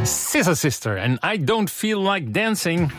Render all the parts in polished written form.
Scissor Sister en I Don't Feel Like Dancing.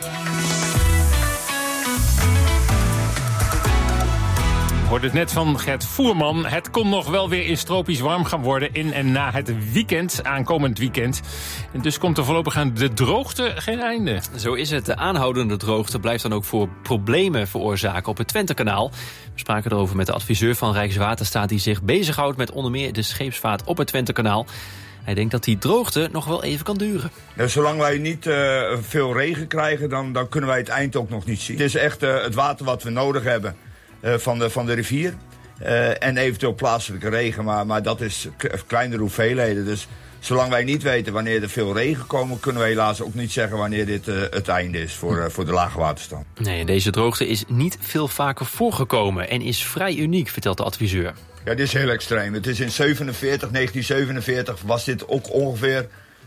We hoorden het net van Gert Voerman. Het kon nog wel weer eens tropisch warm gaan worden in en na het weekend, aankomend weekend. En dus komt er voorlopig aan de droogte geen einde. Zo is het. De aanhoudende droogte blijft dan ook voor problemen veroorzaken op het Twentekanaal. We spraken erover met de adviseur van Rijkswaterstaat die zich bezighoudt met onder meer de scheepsvaart op het Twentekanaal. Hij denkt dat die droogte nog wel even kan duren. Nou, zolang wij niet veel regen krijgen, dan kunnen wij het eind ook nog niet zien. Het is echt het water wat we nodig hebben van de rivier. En eventueel plaatselijke regen, maar dat is kleinere hoeveelheden. Dus zolang wij niet weten wanneer er veel regen komen, kunnen we helaas ook niet zeggen wanneer dit het einde is voor de lage waterstand. Nee, deze droogte is niet veel vaker voorgekomen en is vrij uniek, vertelt de adviseur. Ja, dit is heel extreem. Het is in 1947 was dit ook ongeveer.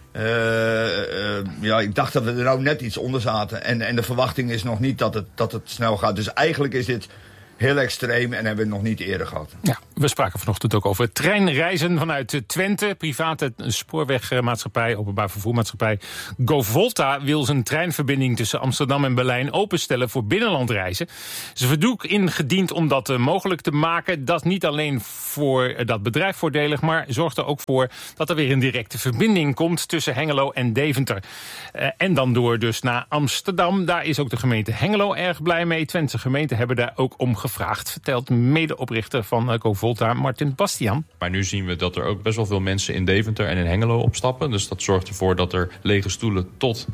Ik dacht dat we er nou net iets onder zaten. En de verwachting is nog niet dat het snel gaat. Dus eigenlijk is dit heel extreem en hebben we het nog niet eerder gehad. Ja, we spraken vanochtend ook over treinreizen vanuit Twente. Private spoorwegmaatschappij, openbaar vervoermaatschappij GoVolta wil zijn treinverbinding tussen Amsterdam en Berlijn openstellen voor binnenlandreizen. Ze verzoek ingediend om dat mogelijk te maken. Dat is niet alleen voor dat bedrijf voordelig, maar zorgt er ook voor dat er weer een directe verbinding komt tussen Hengelo en Deventer. En dan door dus naar Amsterdam. Daar is ook de gemeente Hengelo erg blij mee. Twentse gemeenten hebben daar ook om gevraagd, vertelt medeoprichter van GoVolta, Martin Bastiaan. Maar nu zien we dat er ook best wel veel mensen in Deventer en in Hengelo opstappen. Dus dat zorgt ervoor dat er lege stoelen tot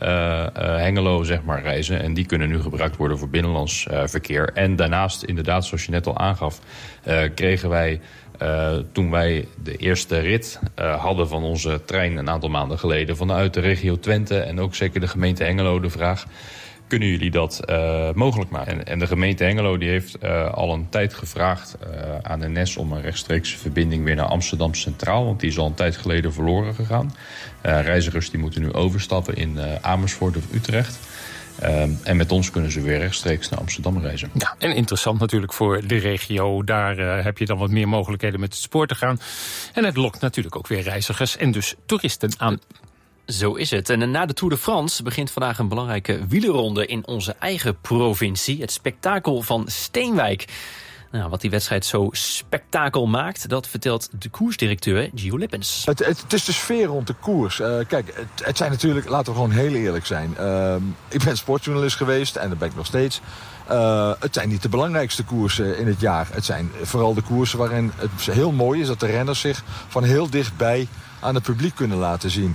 Hengelo zeg maar reizen. En die kunnen nu gebruikt worden voor binnenlands verkeer. En daarnaast, inderdaad, zoals je net al aangaf, kregen wij toen wij de eerste rit hadden van onze trein een aantal maanden geleden vanuit de regio Twente en ook zeker de gemeente Hengelo de vraag: kunnen jullie dat mogelijk maken? En de gemeente Hengelo die heeft al een tijd gevraagd aan de NS om een rechtstreekse verbinding weer naar Amsterdam Centraal. Want die is al een tijd geleden verloren gegaan. Reizigers die moeten nu overstappen in Amersfoort of Utrecht. En met ons kunnen ze weer rechtstreeks naar Amsterdam reizen. Ja, en interessant natuurlijk voor de regio. Daar heb je dan wat meer mogelijkheden met het spoor te gaan. En het lokt natuurlijk ook weer reizigers en dus toeristen aan. Zo is het. En na de Tour de France begint vandaag een belangrijke wielerronde in onze eigen provincie. Het spektakel van Steenwijk. Nou, wat die wedstrijd zo spektakel maakt, dat vertelt de koersdirecteur Gio Lippens. Het is de sfeer rond de koers. Kijk, het zijn natuurlijk, laten we gewoon heel eerlijk zijn. Ik ben sportjournalist geweest en dat ben ik nog steeds. Het zijn niet de belangrijkste koersen in het jaar. Het zijn vooral de koersen waarin het heel mooi is dat de renners zich van heel dichtbij aan het publiek kunnen laten zien.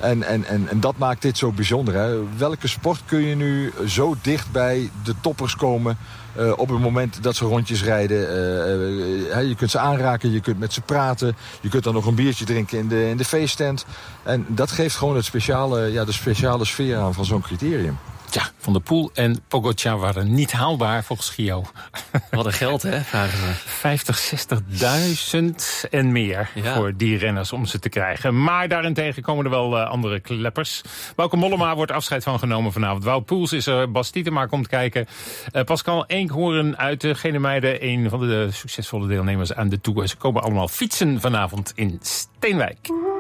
En dat maakt dit zo bijzonder. Hè? Welke sport kun je nu zo dicht bij de toppers komen op het moment dat ze rondjes rijden? Je kunt ze aanraken, je kunt met ze praten. Je kunt dan nog een biertje drinken in de feesttent. En dat geeft gewoon de speciale sfeer aan van zo'n criterium. Ja, Van der Poel en Pogačar waren niet haalbaar volgens Gio. Wat een geld, hè, vragen ze. 50.000, 60.000 en meer voor die renners om ze te krijgen. Maar daarentegen komen er wel andere kleppers. Bauke Mollema wordt afscheid van genomen vanavond. Wout Poels is er, Bas Tietema komt kijken. Pascal Eenkhoorn uit de Genemeijden, een van de succesvolle deelnemers aan de Tour. Ze komen allemaal fietsen vanavond in Steenwijk.